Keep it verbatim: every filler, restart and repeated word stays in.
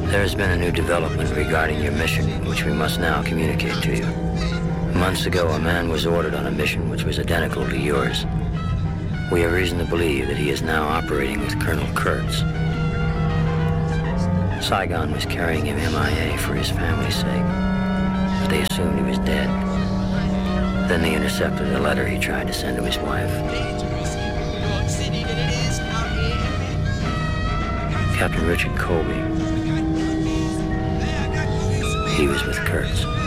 There has been a new development regarding your mission, which we must now communicate to you. Months ago, a man was ordered on a mission which was identical to yours. We have reason to believe that he is now operating with Colonel Kurtz. Saigon was carrying him M I A for his family's sake, but they assumed he was dead. Then they intercepted a letter he tried to send to his wife. Captain Richard Colby. He was with Kurtz.